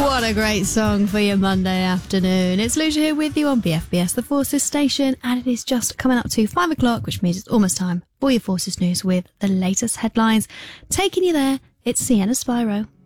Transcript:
What a great song for your Monday afternoon. It's Lucia here with you on BFBS, the Forces station, and it is just coming up to 5 o'clock, which means it's almost time for your Forces news with the latest headlines. Taking you there, it's Sienna Spyro.